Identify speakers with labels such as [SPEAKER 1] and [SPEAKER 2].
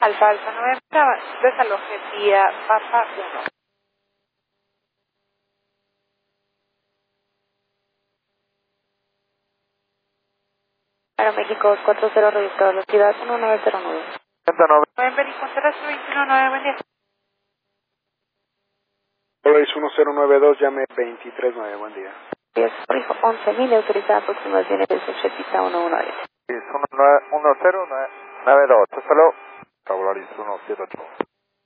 [SPEAKER 1] Alfa Alfa 9, desaloje vía Papa 1. Aeroméxico 240 registrado velocidad 1909.
[SPEAKER 2] 39.
[SPEAKER 1] November y Contreras 219, buen día.
[SPEAKER 2] Luis 1092, llame 239, buen día.
[SPEAKER 1] 10, Rijo 11.000, autorizada aproximación de Pizza 118.
[SPEAKER 2] Luis 1092, hasta luego. Tabularis 178.